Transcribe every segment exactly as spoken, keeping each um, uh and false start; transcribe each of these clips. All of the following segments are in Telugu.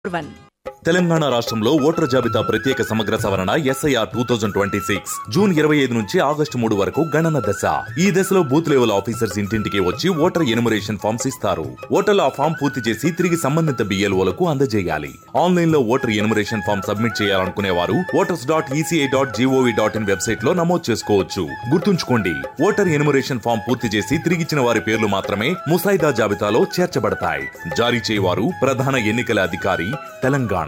వన్ తెలంగాణ రాష్ట్రంలో ఓటర్ జాబితా ప్రత్యేక సమగ్ర సవరణ SIR two thousand twenty six June ఇరవై ఐదు నుంచి ఆగస్టు మూడు వరకు గణన దశ. ఈ దశలో బూత్ లెవెల్ ఆఫీసర్స్ ఇంటింటికి వచ్చి ఓటర్ ఎనుమరేషన్ ఫామ్స్ ఇస్తారు. ఓటర్లు ఆ ఫామ్ పూర్తి చేసి తిరిగి సంబంధిత బిఎల్ఓలకు అందజేయాలి. ఆన్లైన్ లో ఓటర్ ఎనుమరేషన్ ఫామ్ సబ్మిట్ చేయాలనుకునే వారు voters dot ECI dot GOV dot in website లో నమోదు చేసుకోవచ్చు. గుర్తుంచుకోండి, ఓటర్ ఎనుమరేషన్ ఫామ్ పూర్తి చేసి తిరిగిచ్చిన వారి పేర్లు మాత్రమే ముసాయిదా జాబితాలో చేర్చబడతాయి. జారీ చేయవారు ప్రధాన ఎన్నికల అధికారి, తెలంగాణ.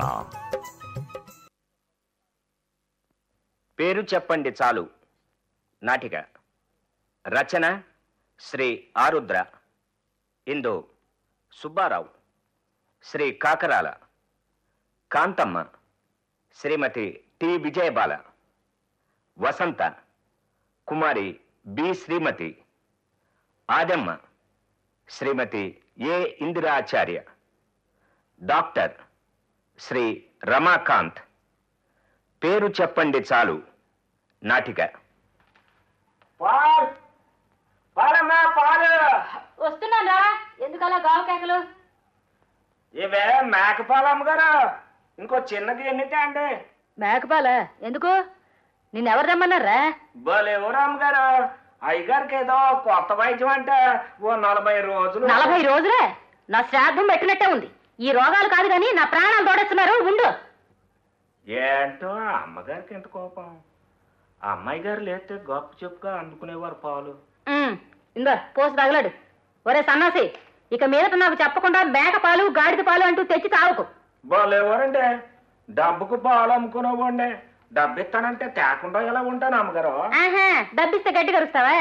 పేరు చెప్పండి చాలు నాటిక. రచన శ్రీ ఆరుద్ర. ఇందు సుబ్బారావు, శ్రీ కాకరాల, కాంతమ్మ, శ్రీమతి టి విజయబాల, వసంత కుమారి బి శ్రీమతి, ఆదమ్మ శ్రీమతి ఏ ఇందిరాచార్య, డాక్టర్ శ్రీ రమాకాంత్. పేరు చెప్పండి చాలు నాటిక. వస్తున్నారా? ఎందుకలా గావు కేకలు? ఇవే మేకపాలు అమ్మగారు, ఇంకో చిన్నది ఎన్నితే అండి. మేకపాల ఎందుకు? నిన్నెవరు రమ్మన్నారా? బలేవరు అమ్మగారు, అయ్యగారికి ఏదో కొత్త వైద్యం అంటే ఓ నలభై రోజులు. నలభై రోజులే? నా శ్రాద్ధం పెట్టినట్టే ఉంది. ఈ రోగాలు కాదు కానీ నా ప్రాణాలు తోడేస్తున్నారు. ఉండు. ఏంటో అమ్మగారికి ఎంత కోపం. అమ్మాయి గారు లేస్తే గొప్ప చెప్పుగా అందుకునేవారు పాలు. ఇందా పోసి తగలాడు. ఒరే సన్నాసి, ఇక మీదట నాకు చెప్పకుండా మేక పాలు గాడిద పాలు అంటూ తెచ్చి తావుకు. బాలేవారండి, డబ్బుకు పాలు అమ్ముకునేవ్వండి. డబ్బు ఇస్తానంటే తేకుండా ఎలా ఉంటాను అమ్మగారు? ఆహా, డబ్బిస్తే గడ్డి కరుస్తావా?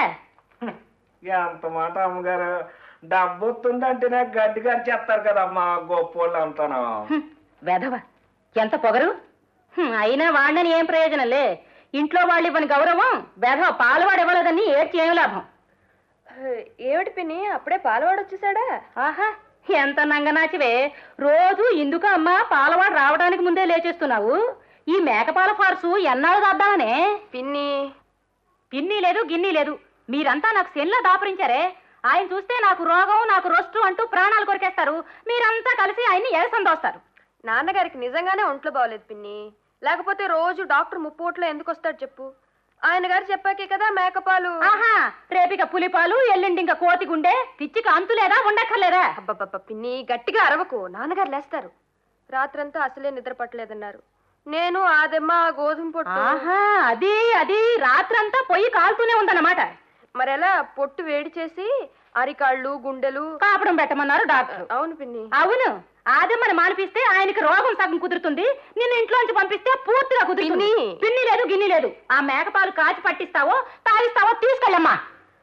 ఎంత మాట అమ్మగారు, డబ్బు వస్తుందంటేనే గడ్డి గారు చెప్తారు కదమ్మా గొప్పోళ్ళు అంటాను. వెధవ, ఎంత పొగరు! అయినా వాడిని ఏం ప్రయోజనంలే. ఇంట్లో వాళ్ళు ఇవ్వని గౌరవం వెధవ పాలవాడు ఇవ్వలేదని ఏడ్చి ఏమి లాభం? ఏమిటి పిన్ని, అప్పుడే పాలవాడు వచ్చేసాడా? ఆహా, ఎంత నంగనాచివే. రోజు ఇందుకు అమ్మా పాలవాడు రావడానికి ముందే లేచేస్తున్నావు. ఈ మేకపాల ఫార్సు ఎన్నాళ్ళు దాద్దామనే? పిన్ని పిన్ని లేదు గిన్ని లేదు. మీరంతా నాకు సెల్లా దాపరించారే. ఆయన చూస్తే నాకు రోగం, నాకు రొస్టు అంటూ ప్రాణాలు కొరికేస్తారు. మీరంతా కలిసి ఆయన్ని ఎరసందోస్తారు. నాన్నగారికి నిజంగానే ఒంట్లో బాగోలేదు పిన్ని, లేకపోతే రోజు డాక్టర్ ముప్పోట్లో ఎందుకు వస్తాడు చెప్పు? ఆయన గారు చెప్పాకే కదా మేకపాలు. ఆహా, రేపిక పులిపాలు, ఎల్లుండి ఇంకా కోతి గుండె. పిచ్చికి అంతు లేదా, ఉండక్కర్లేదా? అబ్బబ్బబ్బ పిన్ని, గట్టిగా అరవకు, నాన్నగారు లేస్తారు. రాత్రంతా అసలే నిద్ర పట్టలేదన్నారు. నేను ఆదెమ్మ గోధుమ పొట్టు. ఆహా, అది అది రాత్రంతా పొయ్యి కాలుతూనే ఉందన్నమాట. మరెలా? పొట్టు వేడి చేసి అరికాళ్ళు గుండెలు కాపడం పెట్టమన్నారు డాక్టర్. అవును పిన్ని, అవును. ఆదమ్మని మానిపిస్తే ఆయనకి రోగం సగం కుదురుతుంది. నిన్ను ఇంట్లోంచి పంపిస్తే పూర్తిగా కుదురుతుంది. పిన్ని లేదు గిన్ని లేదు. ఆ మేకపాలు కాచి పట్టిస్తావో తాగిస్తావో తీసుకెళ్ళమ్మా.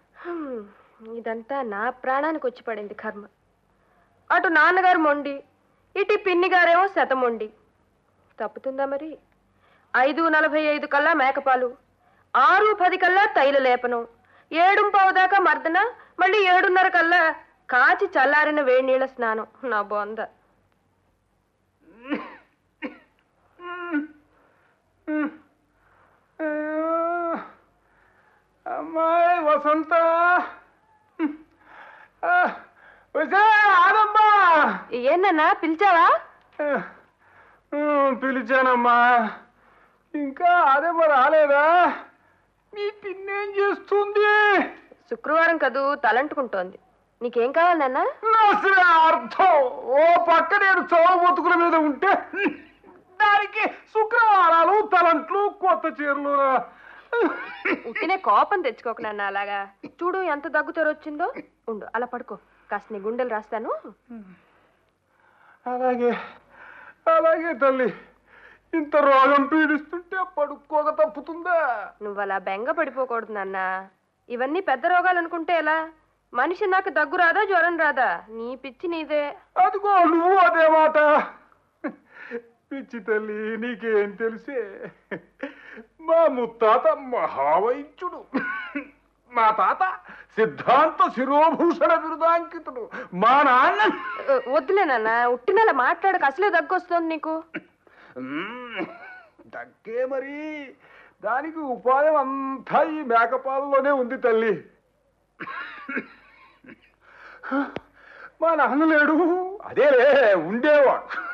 ఇదంతా నా ప్రాణానికి వచ్చి పడింది కర్మ. అటు నాన్నగారు మొండి, ఇటు పిన్ని గారేమో శతమొండి. తప్పుతుందా మరి? ఐదు నలభై ఐదు కల్లా మేకపాలు, ఆరు పది కల్లా తైల లేపనం, ఏడు పావు దాకా మర్దన, మళ్ళీ ఏడున్నర కల్లా కాచి చల్లారిన వేడి నీళ్ళ స్నానం. నా బొంద. అమ్మాయి వసంత, ఆడమ్మా. ఏందన్నా పిలిచావా? పిలిచానమ్మా. ఇంకా అదేమో రాలేదా? మీ పిన్నేం చేస్తుంది? శుక్రవారం కదూ, తలంటుకుంటోంది. నీకేం కావాలి నాన్న? అర్థం ఓ పక్క నేను చౌ బతుకుల మీద ఉంటే దానికి శుక్రవారాలు, తలంట్లు, కొత్త చీరలు. ఉట్టినే కోపం తెచ్చుకోక నాన్న. అలాగా చూడు ఎంత దగ్గు తెరొచ్చిందో. ఉండు, అలా పడుకో. కాస్త నీ గుండెలు రాస్తాను. అలాగే అలాగే తల్లి. ఇంత రోగం పీడిస్తుంటే పడుకోక తప్పుతుందా? నువ్వు అలా బెంగ పడిపోకూడదు నాన్న. ఇవన్నీ పెద్ద రోగాలు అనుకుంటే ఎలా? మనిషి నాకు దగ్గు రాదా, జ్వరం రాదా? నీ పిచ్చి నీదే. అదిగో నువ్వు అదే మాట. పిచ్చి తల్లి, నీకేం తెలిసే? మా ముత్తాత మహావైద్యుడు. మా తాత సిద్ధాంత శిరోభూషణ బిరుదాంకితుడు. మా నాన్న వద్దులే నాన్న, ఉట్టినలా మాట్లాడక. అసలే దగ్గు వస్తుంది నీకు. దగ్గే మరి. దానికి ఉపాయం అంతా ఈ మేకపాలలోనే ఉంది తల్లి. మా నాన్న లేడు, అదేలే ఉండేవాడు.